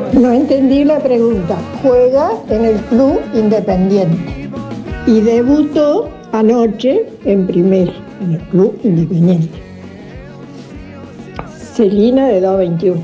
No entendí la pregunta. Juega en el Club Independiente y debutó anoche en primera, en el Club Independiente. Celina de 221.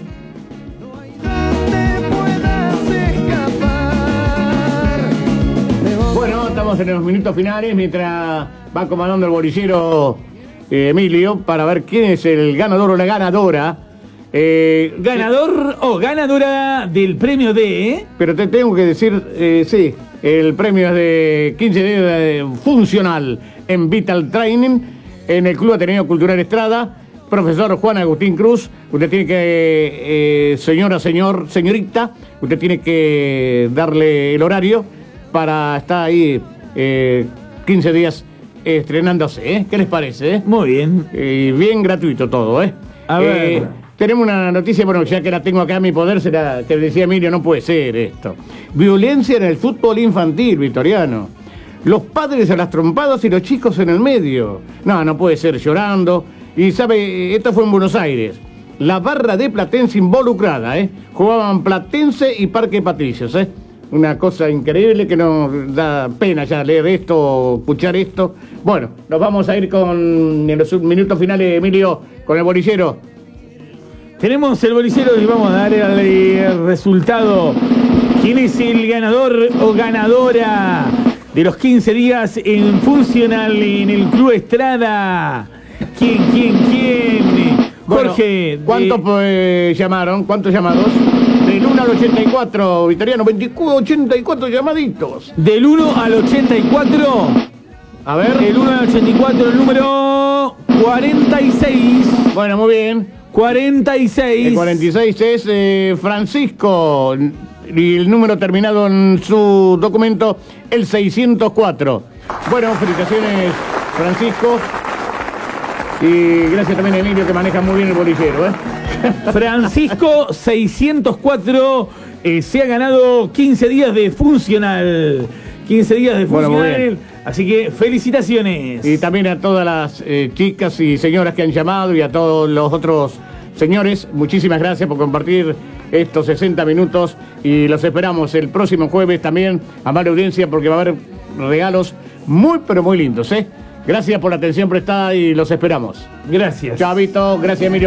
Bueno, estamos en los minutos finales mientras va comandando el bolillero Emilio para ver quién es el ganador o la ganadora. Ganador o ganadora del premio de... Pero te tengo que decir, sí, el premio es de 15 días funcional en Vital Training en el Club Ateneo Cultural Estrada. Profesor Juan Agustín Cruz, usted tiene que, señorita, usted tiene que darle el horario para estar ahí 15 días estrenándose, ¿eh? ¿Qué les parece? Muy bien. Bien gratuito todo, ¿eh? A ver. Tenemos una noticia, bueno, ya que la tengo acá a mi poder, será que decía Emilio, no puede ser esto. Violencia en el fútbol infantil, Victoriano. Los padres a las trompadas y los chicos en el medio. No puede ser, llorando. Y sabe, esto fue en Buenos Aires. La barra de Platense involucrada, ¿eh? Jugaban Platense y Parque Patricios, ¿eh? Una cosa increíble que nos da pena ya leer esto, escuchar esto. Bueno, nos vamos a ir en los minutos finales, Emilio, con el bolillero. Tenemos el bolillero y vamos a dar el resultado. ¿Quién es el ganador o ganadora de los 15 días en Funcional en el Club Estrada? ¿Quién? Jorge. Bueno, ¿cuántos llamaron? ¿Cuántos llamados? Del 1 al 84, Victoriano, 84 llamaditos. Del 1 al 84. A ver. Del 1 al 84, el número 46. Bueno, muy bien. 46. El 46 es Francisco. Y el número terminado en su documento, el 604. Bueno, felicitaciones, Francisco. Y gracias también a Emilio, que maneja muy bien el bolillero, ¿eh? Francisco 604 se ha ganado 15 días de Funcional. 15 días de Funcional. Bueno, así que felicitaciones. Y también a todas las chicas y señoras que han llamado y a todos los otros señores, muchísimas gracias por compartir estos 60 minutos y los esperamos el próximo jueves también, amable audiencia, porque va a haber regalos muy, pero muy lindos, ¿eh? Gracias por la atención prestada y los esperamos. Gracias. Chavito, gracias, Emilio.